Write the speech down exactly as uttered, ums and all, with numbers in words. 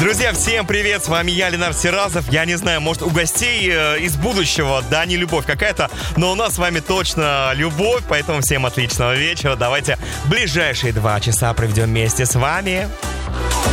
Друзья, всем привет, с вами я, Ленар Сиразов. Я не знаю, может, у гостей э, из будущего, да, не любовь какая-то, но у нас с вами точно любовь, поэтому всем отличного вечера. Давайте ближайшие два часа проведем вместе с вами.